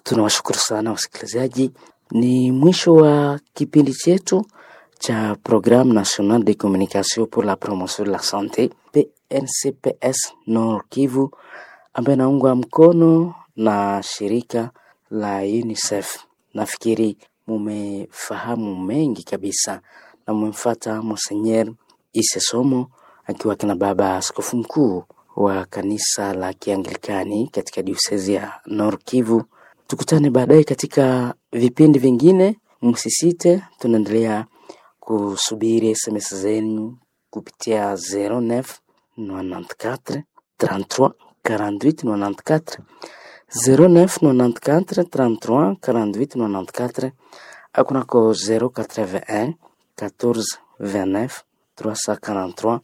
Tunawashukuru sana wasikilizaji. Ni mwisho wa kipindi chetu cha Programme Nationale de Communication pour la Promotion de la Santé PNCPS Nord Kivu, ambaye naungwa mkono na shirika la UNICEF. Nafikiri mumefahamu mengi kabisa na mumemfuata Monseigneur Isesomo akiwa kina baba askofu mkuu wa kanisa la Kianglikani katika diocese ya Nord Kivu. Tukutane baadaye katika vipindi vingine. Msisite, tunaendelea kusubiri SMS zenu kupitia 09 94 33 48 94 09 94 33 48 94 akunako 081 14 29 343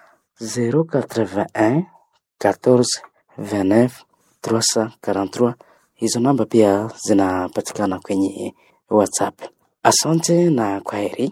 081 14 29 343. Hizo namba pia zinapatikana kwenye WhatsApp. Asante na kwaheri.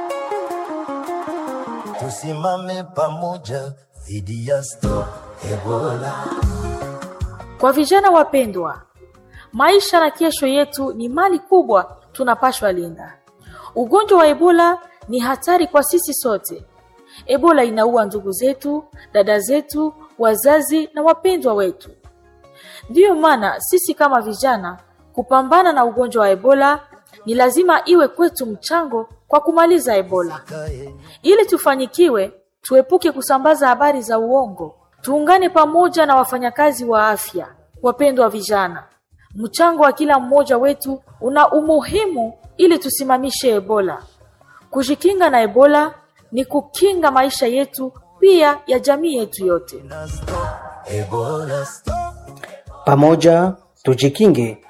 Tusimame pamoja dhidi ya Stop Ebola. Kwa vijana wapendwa, maisha na kesho yetu ni mali kubwa tunapashwa linda. Ugonjwa wa Ebola ni hatari kwa sisi sote. Ebola inaua ndugu zetu, dada zetu, wazazi na wapendwa wetu. Ndiyo maana sisi kama vijana kupambana na ugonjwa wa Ebola ni lazima iwe kwetu mchango kwa kumaliza Ebola. Ili tufanikiwe, tuepuke kusambaza habari za uongo. Tuungane pamoja na wafanyakazi wa afya. Wapendwa vijana, mchango wa kila mmoja wetu una umuhimu ili tusimamishe Ebola. Kujikinga na Ebola ni kukinga maisha yetu pia ya jamii yetu yote. Pamoja tujikinge